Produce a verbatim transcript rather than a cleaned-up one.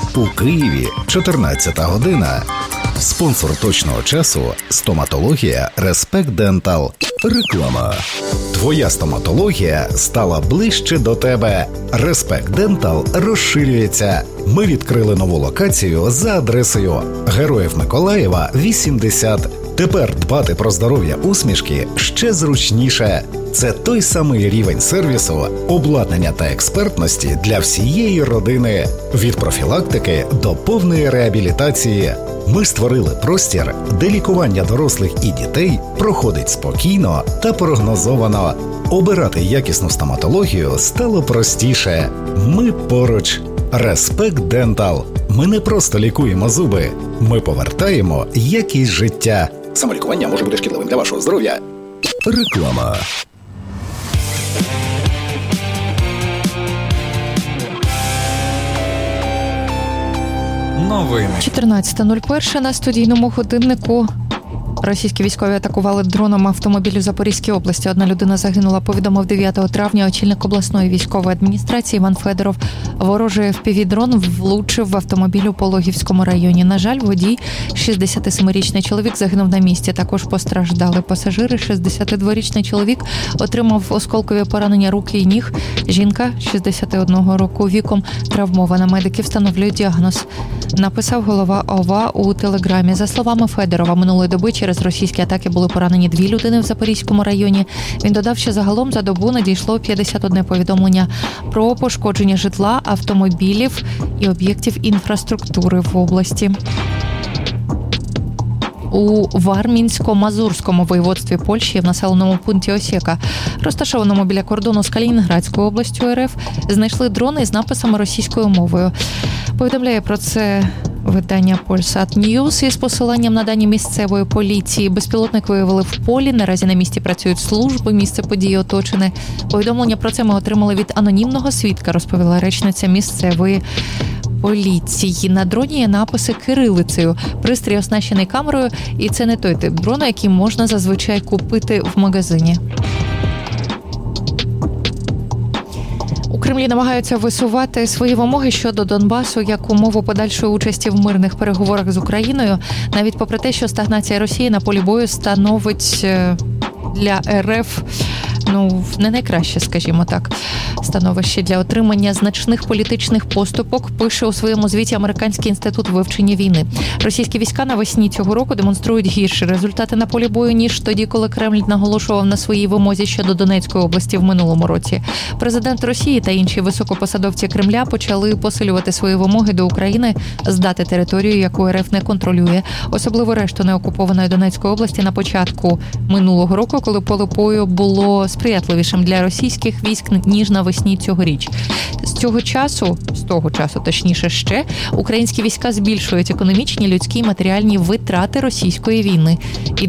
У Києві чотирнадцята година. Спонсор точного часу – стоматологія Respect Dental. Реклама. Твоя стоматологія стала ближче до тебе. Respect Dental розширюється. Ми відкрили нову локацію за адресою Героїв Миколаєва, вісімдесят. Тепер дбати про здоров'я усмішки ще зручніше. Це той самий рівень сервісу, обладнання та експертності для всієї родини. Від профілактики до повної реабілітації. Ми створили простір, де лікування дорослих і дітей проходить спокійно та прогнозовано. Обирати якісну стоматологію стало простіше. Ми поруч. Respect Dental. Ми не просто лікуємо зуби. Ми повертаємо якість життя. Самолікування може бути шкідливим для вашого здоров'я. Реклама. Новини. чотирнадцята нуль один на студійному годиннику. Російські військові атакували дроном автомобіль у Запорізькій області. Одна людина загинула, повідомив дев'ятого травня очільник обласної військової адміністрації Іван Федоров. Ворожий еф пі ві-дрон влучив в автомобіль у Пологівському районі. На жаль, водій, шістдесятисемирічний чоловік, загинув на місці. Також постраждали пасажири. шістдесятидворічний чоловік отримав осколкові поранення рук і ніг. Жінка, шістдесят одного року віком, травмована. Медики встановлюють діагноз. Написав голова ОВА у телеграмі. За словами Федорова, минулої доби через російські атаки були поранені дві людини в Запорізькому районі. Він додав, що загалом за добу надійшло п'ятдесят одне повідомлення про пошкодження житла, автомобілів і об'єктів інфраструктури в області. У Вармінсько-Мазурському воєводстві Польщі в населеному пункті Осєка, розташованому біля кордону з Калінінградською областю ер еф, знайшли дрони з написами російською мовою. Повідомляє про це видання Polsat News із посиланням на дані місцевої поліції. Безпілотник виявили в полі. Наразі на місці працюють служби, місце події оточене. Повідомлення про це ми отримали від анонімного свідка, розповіла речниця місцевої поліції. На дроні є написи кирилицею. Пристрій оснащений камерою, і це не той тип дрона, який можна зазвичай купити в магазині. У Кремлі намагаються висувати свої вимоги щодо Донбасу як умову подальшої участі в мирних переговорах з Україною, навіть попри те, що стагнація Росії на полі бою становить для ер еф ну, не найкраще, скажімо так, становище для отримання значних політичних поступок, пише у своєму звіті Американський інститут вивчення війни. Російські війська навесні цього року демонструють гірші результати на полі бою, ніж тоді, коли Кремль наголошував на своїй вимозі щодо Донецької області в минулому році. Президент Росії та інші високопосадовці Кремля почали посилювати свої вимоги до України здати територію, яку ер еф не контролює, особливо решту неокупованої Донецької області на початку минулого року, коли поле бою було сприятливішим для російських військ, ніж навесні цьогоріч. З цього часу, з того часу, точніше ще, українські війська збільшують економічні, людські і матеріальні витрати російської війни. І